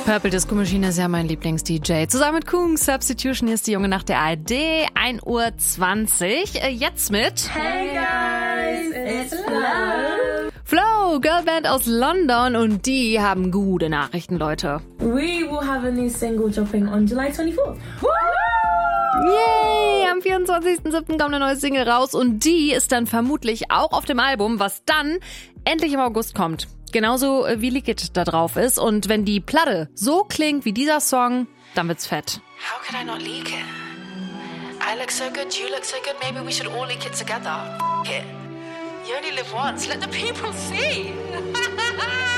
Purple Disco Machine ist ja mein Lieblings-DJ. Zusammen mit Kung Substitution, hier ist die Junge nach der ARD, 1:20 Uhr. Jetzt mit Hey guys, it's Flo. Flo, Girlband aus London, und die haben gute Nachrichten, Leute. We will have a new single dropping on July 24th. Yay! Am 24.07. kommt eine neue Single raus und die ist dann vermutlich auch auf dem Album, was dann endlich im August kommt. Genauso wie Leak It da drauf ist. Und wenn die Platte so klingt wie dieser Song, dann wird's fett. How could I not leak it? I look so good, you look so good, maybe we should all leak it together. F*** it. You only live once, let the people see.